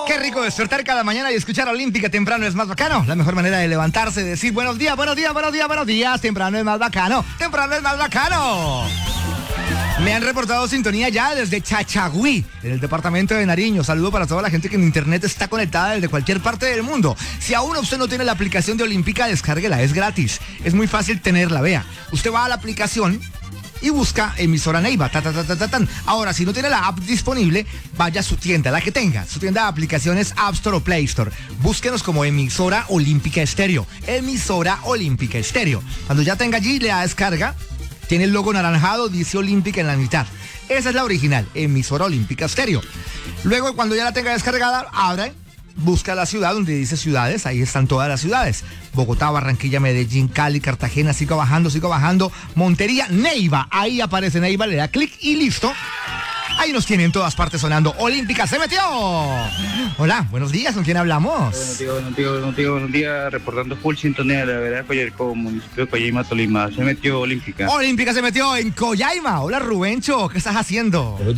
Qué rico despertar cada mañana y escuchar Olímpica temprano es más bacano. La mejor manera de levantarse, decir buenos días, buenos días, buenos días, buenos días. Temprano es más bacano, temprano es más bacano. Me han reportado sintonía ya desde Chachagüí, en el departamento de Nariño. Saludo para toda la gente que en internet está conectada desde cualquier parte del mundo. Si aún usted no tiene la aplicación de Olímpica, descárguela, es gratis. Es muy fácil tenerla, vea. Usted va a la aplicación y busca emisora Neiva. Ahora, si no tiene la app disponible, vaya a su tienda, la que tenga. Su tienda de aplicaciones App Store o Play Store. Búsquenos como emisora Olímpica Estéreo. Emisora Olímpica Estéreo. Cuando ya tenga allí, le da descarga. Tiene el logo naranjado, dice Olímpica en la mitad. Esa es la original, emisora Olímpica Estéreo. Luego, cuando ya la tenga descargada, abre, busca la ciudad donde dice ciudades, ahí están todas las ciudades. Bogotá, Barranquilla, Medellín, Cali, Cartagena, sigo bajando, Montería, Neiva. Ahí aparece Neiva, le da clic y listo. Ahí nos tiene en todas partes sonando. Olímpica se metió. Hola, buenos días, ¿con quién hablamos? Buenos días, reportando full sintonía de la vereda Coyerco, municipio de Coyaima, Tolima. Se metió Olímpica. Olímpica se metió en Coyaima. Hola, Rubencho, ¿qué estás haciendo? Buenos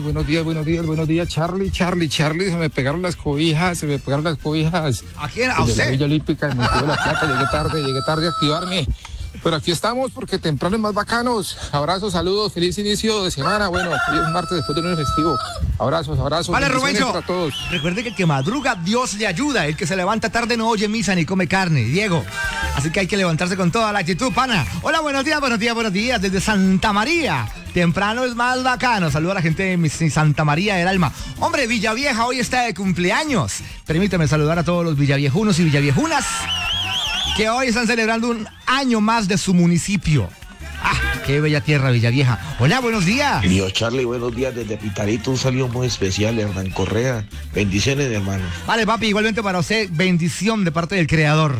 días, Charlie, se me pegaron las cobijas. ¿A quién? ¿A usted? La Villa Olímpica, me dio la plata, llegué tarde a activarme. Pero aquí estamos porque temprano es más bacanos. Abrazos, saludos, feliz inicio de semana. Bueno, hoy es martes después de un festivo. Abrazos. Vale, Rubencho. Para todos. Recuerde que el que madruga, Dios le ayuda. El que se levanta tarde no oye misa ni come carne, Diego. Así que hay que levantarse con toda la actitud, pana. Hola, buenos días. Desde Santa María. Temprano es más bacano. Saludo a la gente de Santa María del Alma. Hombre, Villavieja hoy está de cumpleaños. Permítame saludar a todos los villaviejunos y villaviejunas que hoy están celebrando un año más de su municipio. ¡Ah, qué bella tierra, Villavieja! Hola, buenos días. Dios, Charlie, buenos días desde Pitarito. Un saludo muy especial, Hernán Correa. Bendiciones, hermano. Vale, papi, igualmente para usted, bendición de parte del Creador.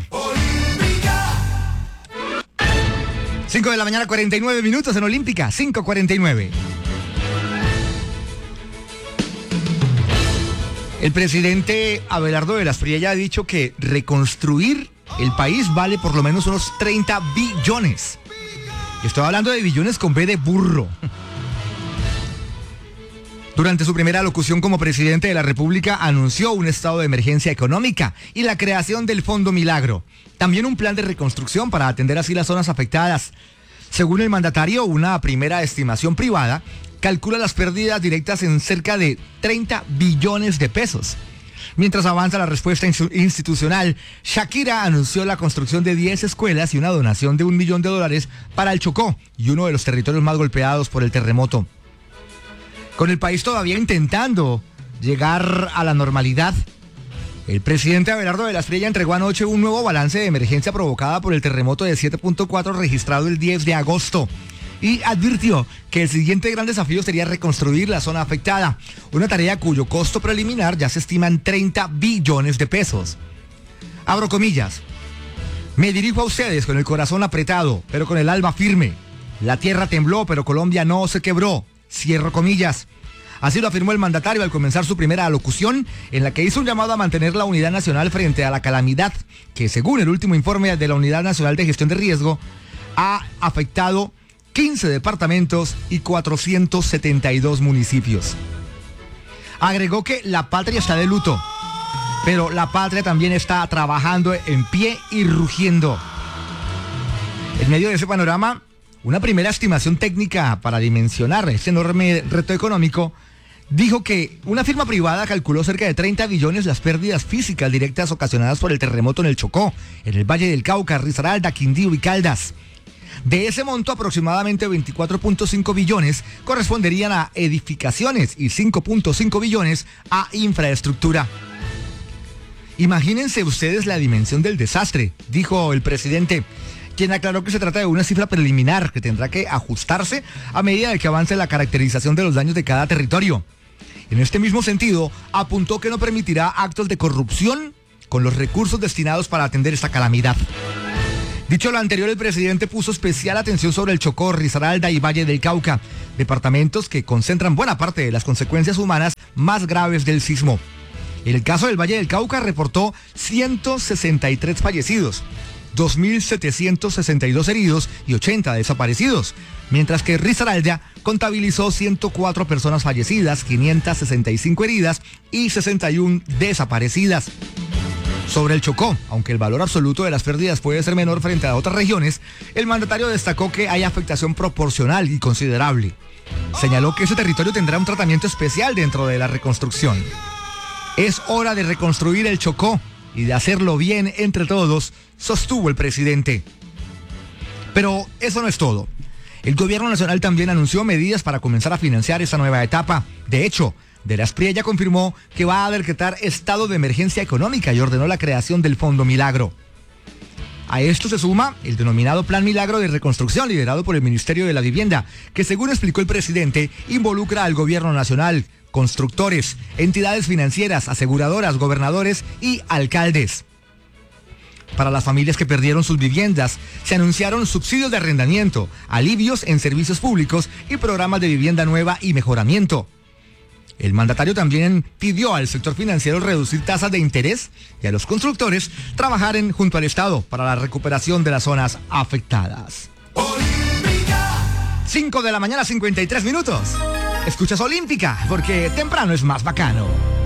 5 de la mañana, 49 minutos en Olímpica, 5:49. El presidente Abelardo de las Priella ha dicho que reconstruir el país vale por lo menos unos 30 billones. Estoy hablando de billones con B de burro. Durante su primera locución como presidente de la República anunció un estado de emergencia económica y la creación del Fondo Milagro. También un plan de reconstrucción para atender así las zonas afectadas. Según el mandatario, una primera estimación privada calcula las pérdidas directas en cerca de 30 billones de pesos. Mientras avanza la respuesta institucional, Shakira anunció la construcción de 10 escuelas y una donación de $1 millón para el Chocó y uno de los territorios más golpeados por el terremoto. Con el país todavía intentando llegar a la normalidad, el presidente Abelardo de las Priella entregó anoche un nuevo balance de emergencia provocada por el terremoto de 7.4 registrado el 10 de agosto. Y advirtió que el siguiente gran desafío sería reconstruir la zona afectada, una tarea cuyo costo preliminar ya se estima en 30 billones de pesos. Abro comillas. Me dirijo a ustedes con el corazón apretado, pero con el alma firme. La tierra tembló, pero Colombia no se quebró. Cierro comillas. Así lo afirmó el mandatario al comenzar su primera alocución, en la que hizo un llamado a mantener la unidad nacional frente a la calamidad, que según el último informe de la Unidad Nacional de Gestión de Riesgo, ha afectado 15 departamentos y 472 municipios. Agregó que la patria está de luto, pero la patria también está trabajando en pie y rugiendo. En medio de ese panorama, una primera estimación técnica para dimensionar este enorme reto económico dijo que una firma privada calculó cerca de 30 billones las pérdidas físicas directas ocasionadas por el terremoto en el Chocó, en el Valle del Cauca, Risaralda, Quindío y Caldas. De ese monto, aproximadamente 24.5 billones corresponderían a edificaciones y 5.5 billones a infraestructura. Imagínense ustedes la dimensión del desastre, dijo el presidente, quien aclaró que se trata de una cifra preliminar que tendrá que ajustarse a medida de que avance la caracterización de los daños de cada territorio. En este mismo sentido, apuntó que no permitirá actos de corrupción con los recursos destinados para atender esta calamidad. Dicho lo anterior, el presidente puso especial atención sobre el Chocó, Risaralda y Valle del Cauca, departamentos que concentran buena parte de las consecuencias humanas más graves del sismo. En el caso del Valle del Cauca reportó 163 fallecidos, 2.762 heridos y 80 desaparecidos, mientras que Risaralda contabilizó 104 personas fallecidas, 565 heridas y 61 desaparecidas. Sobre el Chocó, aunque el valor absoluto de las pérdidas puede ser menor frente a otras regiones, el mandatario destacó que hay afectación proporcional y considerable. Señaló que ese territorio tendrá un tratamiento especial dentro de la reconstrucción. Es hora de reconstruir el Chocó y de hacerlo bien entre todos, sostuvo el presidente. Pero eso no es todo. El gobierno nacional también anunció medidas para comenzar a financiar esta nueva etapa. De hecho, De la Espriella confirmó que va a decretar estado de emergencia económica y ordenó la creación del Fondo Milagro. A esto se suma el denominado Plan Milagro de Reconstrucción liderado por el Ministerio de la Vivienda, que según explicó el presidente, involucra al gobierno nacional, constructores, entidades financieras, aseguradoras, gobernadores y alcaldes. Para las familias que perdieron sus viviendas, se anunciaron subsidios de arrendamiento, alivios en servicios públicos y programas de vivienda nueva y mejoramiento. El mandatario también pidió al sector financiero reducir tasas de interés y a los constructores trabajar junto al Estado para la recuperación de las zonas afectadas. 5 de la mañana, 53 minutos. Escuchas Olímpica, porque temprano es más bacano.